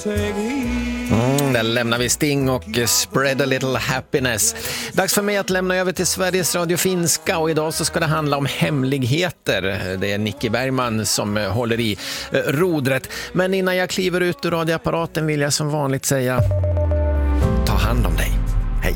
take heed. Där lämnar vi Sting och Spread a Little Happiness. Dags för mig att lämna över till Sveriges Radio Finska, och idag så ska det handla om hemligheter. Det är Nicky Bergman som håller i rodret. Men innan jag kliver ut ur radioapparaten vill jag som vanligt säga: ta hand om dig. Hej!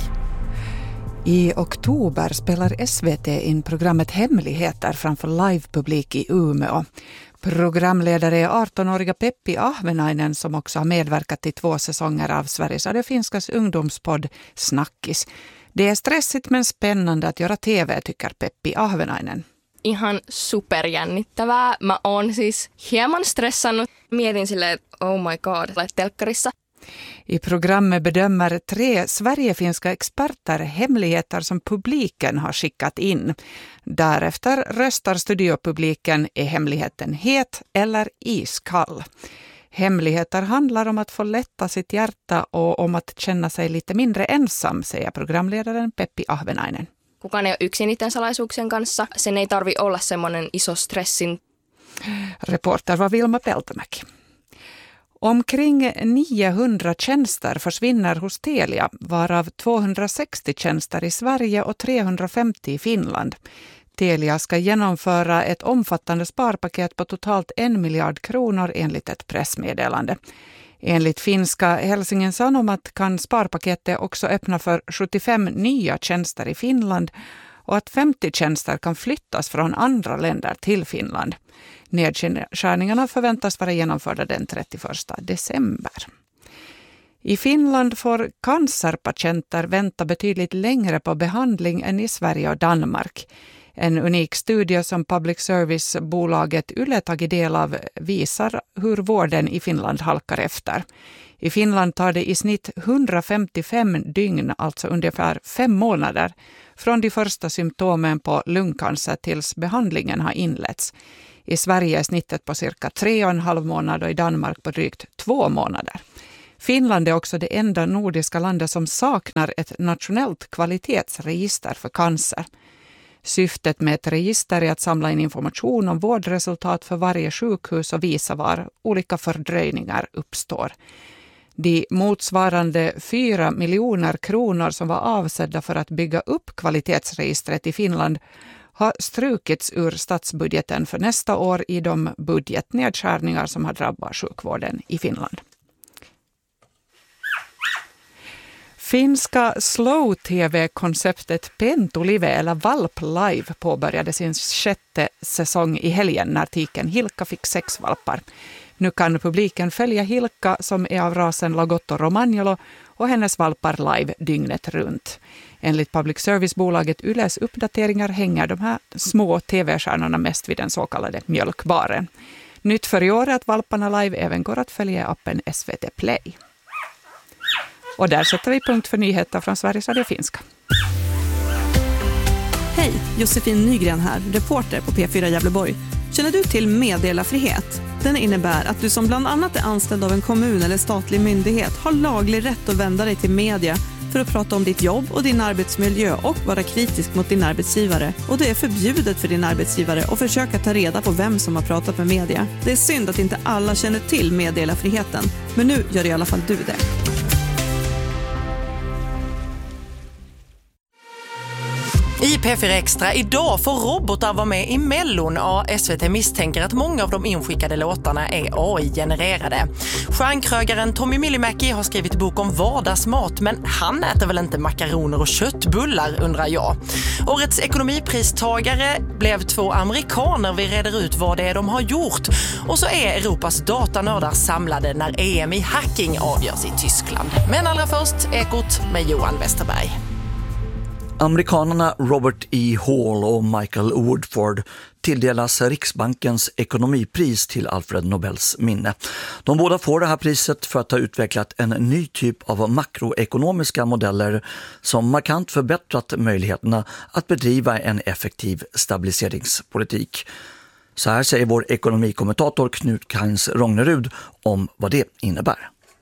I oktober spelar SVT in programmet Hemligheter framför livepublik i Umeå. Programledare är 18-åriga Peppi Ahvenainen, som också har medverkat i 2 säsonger av Sveriges Radio Finskas ungdomspodd Snackis. Det är stressigt men spännande att göra TV, tycker Peppi Ahvenainen. Ihan superjännittävää. Mä oon siis hieman stressannut. Mietin silleen, oh my god, telkkarissa. I programmet bedömer 3 sverigefinska experter hemligheter som publiken har skickat in. Därefter röstar studiopubliken, är hemligheten het eller iskall. Hemligheter handlar om att få lätta sitt hjärta och om att känna sig lite mindre ensam, säger programledaren Peppi Ahvenainen. Kukaan ei ole yksin niiden salaisuuksien kanssa. Sen ei tarvi olla semmoinen iso stressin. Reporter var Vilma Peltomäki. Omkring 900 tjänster försvinner hos Telia, varav 260 tjänster i Sverige och 350 i Finland. Telia ska genomföra ett omfattande sparpaket på totalt 1 miljard kronor enligt ett pressmeddelande. Enligt finska Helsingin Sanomat kan sparpaketet också öppna för 75 nya tjänster i Finland och att 50 tjänster kan flyttas från andra länder till Finland. Nedskärningarna förväntas vara genomförda den 31 december. I Finland får cancerpatienter vänta betydligt längre på behandling än i Sverige och Danmark. En unik studie som public service-bolaget Yle tagit del av visar hur vården i Finland halkar efter. I Finland tar det i snitt 155 dygn, alltså ungefär 5 månader, från de första symptomen på lungcancer tills behandlingen har inletts. I Sverige är snittet på cirka 3,5 månader och i Danmark på drygt 2 månader. Finland är också det enda nordiska landet som saknar ett nationellt kvalitetsregister för cancer. Syftet med ett register är att samla in information om vårdresultat för varje sjukhus och visa var olika fördröjningar uppstår. De motsvarande 4 miljoner kronor som var avsedda för att bygga upp kvalitetsregistret i Finland har strukits ur statsbudgeten för nästa år i de budgetnedskärningar som har drabbat sjukvården i Finland. Finska slow-tv-konceptet Pentulive eller Valp Live påbörjade sin 6:e säsong i helgen när tiken Hilkka fick 6 valpar. Nu kan publiken följa Hilkka, som är av rasen Lagotto Romagnolo, och hennes valpar live dygnet runt. Enligt public service-bolaget Yles uppdateringar hänger de här små tv-stjärnorna mest vid den så kallade mjölkbaren. Nytt för i år är att valparna live även går att följa i appen SVT Play. Och där sätter vi punkt för nyheter från Sveriges Radio Finska. Hej, Josefin Nygren här, reporter på P4 Gävleborg. Känner du till meddelarfrihet? Den innebär att du som bland annat är anställd av en kommun eller statlig myndighet har laglig rätt att vända dig till media för att prata om ditt jobb och din arbetsmiljö och vara kritisk mot din arbetsgivare. Och det är förbjudet för din arbetsgivare att försöka ta reda på vem som har pratat med media. Det är synd att inte alla känner till meddelarfriheten, men nu gör i alla fall du det. I P4 Extra idag får robotar vara med i Mellon. Ja, SVT misstänker att många av de inskickade låtarna är AI-genererade. Stjärnkrögaren Tommy Myllymäki har skrivit bok om vardagsmat, men han äter väl inte makaroner och köttbullar, undrar jag. Årets ekonomipristagare blev 2 amerikaner. Vi reder ut vad det är de har gjort. Och så är Europas datanördar samlade när EM i hacking avgörs i Tyskland. Men allra först, Ekot med Johan Westerberg. Amerikanerna Robert E. Hall och Michael Woodford tilldelas Riksbankens ekonomipris till Alfred Nobels minne. De båda får det här priset för att ha utvecklat en ny typ av makroekonomiska modeller som markant förbättrat möjligheterna att bedriva en effektiv stabiliseringspolitik. Så här säger vår ekonomikommentator Knut Kains Rognerud om vad det innebär.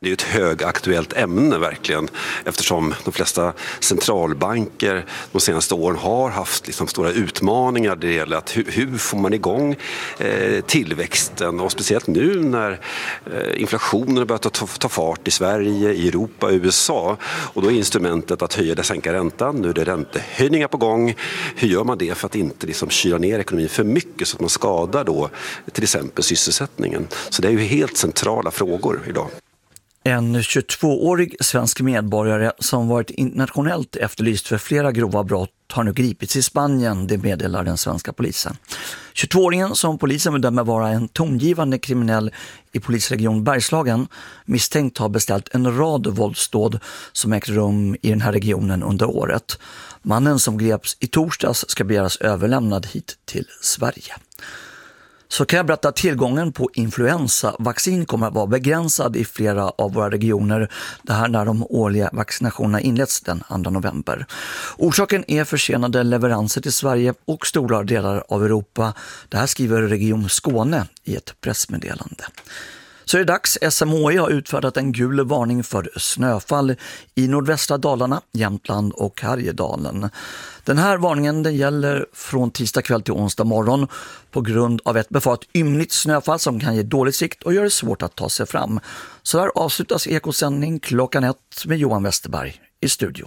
Det är ju ett högaktuellt ämne verkligen, eftersom de flesta centralbanker de senaste åren har haft liksom stora utmaningar. Det gäller att hur får man igång tillväxten, och speciellt nu när inflationen börjar ta fart i Sverige, i Europa och USA, och då är instrumentet att höja eller sänka räntan. Nu är det räntehöjningar på gång. Hur gör man det för att inte liksom kyla ner ekonomin för mycket så att man skadar då till exempel sysselsättningen? Så det är ju helt centrala frågor idag. En 22-årig svensk medborgare som varit internationellt efterlyst för flera grova brott har nu gripits i Spanien, det meddelar den svenska polisen. 22-åringen, som polisen bedömer vara en tongivande kriminell i polisregion Bergslagen, misstänkt har beställt en rad våldsdåd som ägt rum i den här regionen under året. Mannen som greps i torsdags ska begäras överlämnad hit till Sverige. Så kan jag berätta att tillgången på influensavaccin kommer att vara begränsad i flera av våra regioner. Det här när de årliga vaccinationerna inleds den 2 november. Orsaken är försenade leveranser till Sverige och stora delar av Europa. Det här skriver Region Skåne i ett pressmeddelande. Så är det dags. SMHI har utfärdat en gul varning för snöfall i nordvästra Dalarna, Jämtland och Härjedalen. Den här varningen den gäller från tisdag kväll till onsdag morgon på grund av ett befarat ymnigt snöfall som kan ge dålig sikt och gör det svårt att ta sig fram. Så där avslutas Ekosändning 1:00 med Johan Westerberg i studion.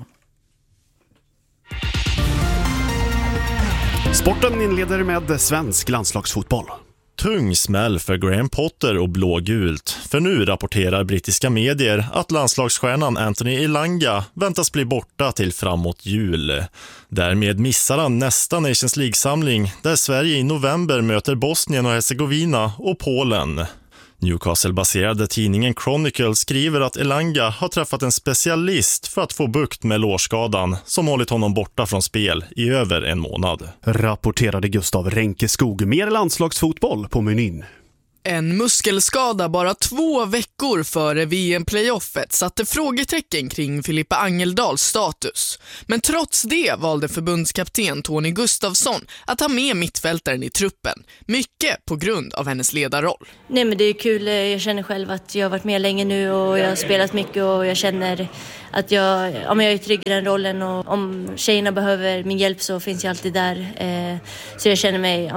Sporten inleder med svensk landslagsfotboll. Tung smäll för Graham Potter och blågult. För nu rapporterar brittiska medier att landslagsstjärnan Anthony Elanga väntas bli borta till framåt jul. Därmed missar han nästa Nations League-samling där Sverige i november möter Bosnien och Herzegovina och Polen. Newcastle-baserade tidningen Chronicle skriver att Elanga har träffat en specialist för att få bukt med lårskadan som hållit honom borta från spel i över en månad. Rapporterade Gustav Ränkeskog. Mer landslagsfotboll på menyn. En muskelskada bara 2 veckor före VM-playoffet satte frågetecken kring Filippa Angeldals status. Men trots det valde förbundskapten Tony Gustafsson att ha med mittfältaren i truppen. Mycket på grund av hennes ledarroll. Nej, men det är kul. Jag känner själv att jag har varit med länge nu och jag har spelat mycket och jag känner att jag är trygg i den rollen, och om tjejerna behöver min hjälp så finns jag alltid där. Så jag känner mig,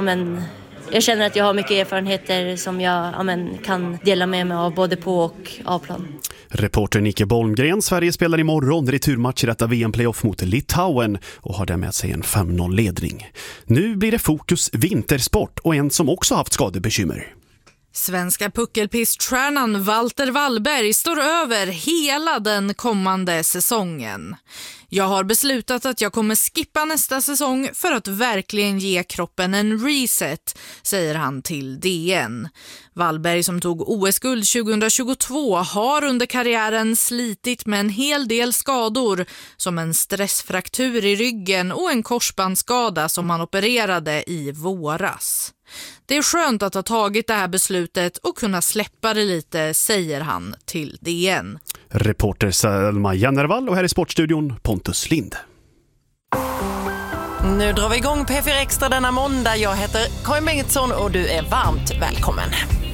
jag känner att jag har mycket erfarenheter som jag kan dela med mig av både på och A-plan. Reporter Nicke Bolmgren. Sverige spelar imorgon returmatch i detta VM-playoff mot Litauen och har där med sig en 5-0-ledning. Nu blir det fokus vintersport och en som också haft skadebekymmer. Svenska puckelpiststjärnan Walter Wallberg står över hela den kommande säsongen. Jag har beslutat att jag kommer skippa nästa säsong för att verkligen ge kroppen en reset, säger han till DN. Wallberg, som tog OS-guld 2022, har under karriären slitit med en hel del skador, som en stressfraktur i ryggen och en korsbandsskada som han opererade i våras. Det är skönt att ha tagit det här beslutet och kunna släppa det lite, säger han till DN. Reporter Selma Jennervall, och här i Sportstudion Pontus Lind. Nu drar vi igång P4 Extra denna måndag. Jag heter Karin Bengtsson och du är varmt välkommen.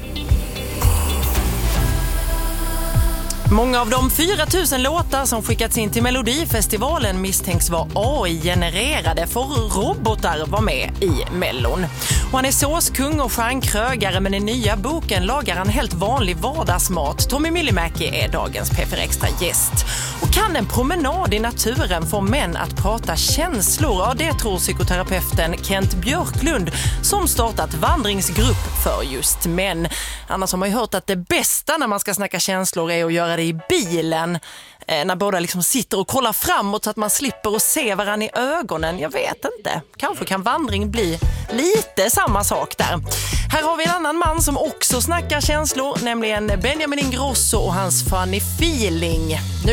Många av de 4 000 låtar som skickats in till Melodifestivalen misstänks vara AI-genererade, för robotar var med i Mellon. Och han är såskung och stjärnkrögare, men i nya boken lagar han helt vanlig vardagsmat. Tommy Myllymäki är dagens P4 Extra gäst. Och kan en promenad i naturen få män att prata känslor? Ja, det tror psykoterapeuten Kent Björklund som startat vandringsgrupp för just män. Annars har man ju hört att det bästa när man ska snacka känslor är att göra det i bilen. När båda liksom sitter och kollar framåt så att man slipper att se varandra i ögonen. Jag vet inte. Kanske kan vandring bli lite samma sak där. Här har vi en annan man som också snackar känslor, nämligen Benjamin Ingrosso och hans Funny Feeling. Nu